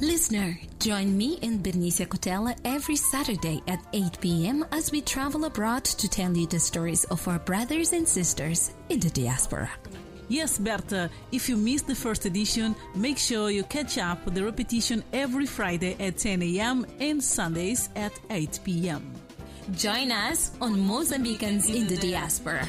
Listener, join me and Bernicia Cotella every Saturday at 8 p.m. as we travel abroad to tell you the stories of our brothers and sisters in the diaspora. Yes, Berta, if you missed the first edition, make sure you catch up with the repetition every Friday at 10 a.m. and Sundays at 8 p.m. Join us on Mozambicans in the Diaspora.